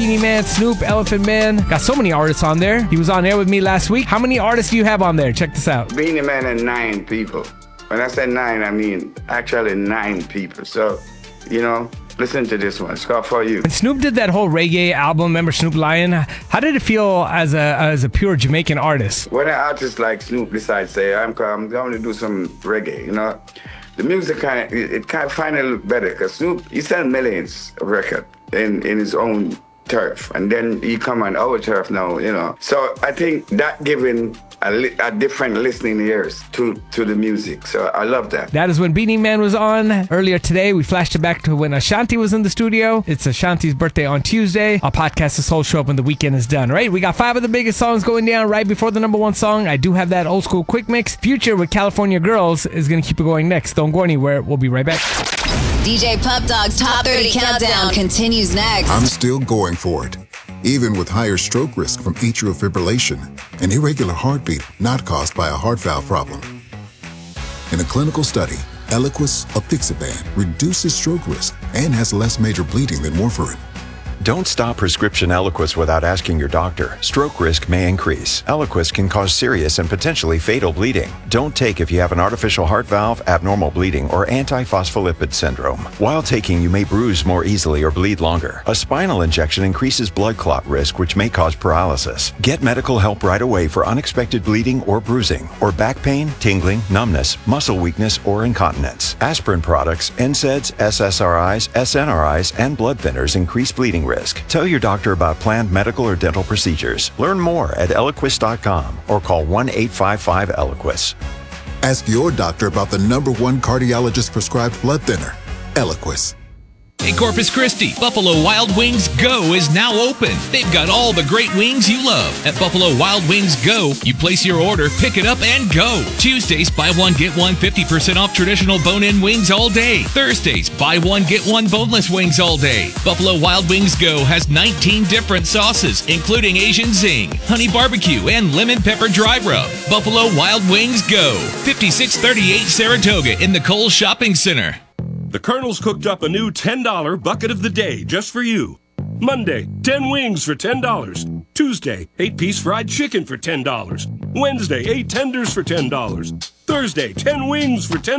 Beanie Man, Snoop, Elephant Man. Got so many artists on there. He was on air with me last week. How many artists do you have on there? Check this out. Beanie Man and 9 people. When I say 9, I mean actually 9 people. So, listen to this one. It's called For You. When Snoop did that whole reggae album, remember Snoop Lion? How did it feel as a pure Jamaican artist? When an artist like Snoop decides, say, I'm going to do some reggae, the music kind of finally look better because Snoop, he sell millions of records in his own turf, and then he come on our turf now, So I think that giving a different listening ears to the music. So I love that. That is when Beanie Man was on. Earlier today, we flashed it back to when Ashanti was in the studio. It's Ashanti's birthday on Tuesday. I'll podcast this whole show up when the weekend is done, right? We got 5 of the biggest songs going down right before the number 1 song. I do have that old school quick mix. Future with California Girls is going to keep it going next. Don't go anywhere. We'll be right back. DJ Pup Dog's Top 30 Countdown continues next. I'm still going for it. Even with higher stroke risk from atrial fibrillation, an irregular heartbeat not caused by a heart valve problem. In a clinical study, Eliquis apixaban reduces stroke risk and has less major bleeding than warfarin. Don't stop prescription Eliquis without asking your doctor. Stroke risk may increase. Eliquis can cause serious and potentially fatal bleeding. Don't take if you have an artificial heart valve, abnormal bleeding, or antiphospholipid syndrome. While taking, you may bruise more easily or bleed longer. A spinal injection increases blood clot risk, which may cause paralysis. Get medical help right away for unexpected bleeding or bruising, or back pain, tingling, numbness, muscle weakness, or incontinence. Aspirin products, NSAIDs, SSRIs, SNRIs, and blood thinners increase bleeding risk. Tell your doctor about planned medical or dental procedures. Learn more at Eliquis.com or call 1-855-ELIQUIS. Ask your doctor about the #1 cardiologist prescribed blood thinner, Eliquis. In Corpus Christi, Buffalo Wild Wings Go is now open. They've got all the great wings you love. At Buffalo Wild Wings Go, you place your order, pick it up, and go. Tuesdays, buy one, get one 50% off traditional bone-in wings all day. Thursdays, buy one, get one boneless wings all day. Buffalo Wild Wings Go has 19 different sauces, including Asian Zing, honey barbecue, and lemon pepper dry rub. Buffalo Wild Wings Go, 5638 Saratoga in the Kohl's Shopping Center. The Colonel's cooked up a new $10 bucket of the day just for you. Monday, 10 wings for $10. Tuesday, 8-piece fried chicken for $10. Wednesday, 8 tenders for $10. Thursday, 10 wings for $10.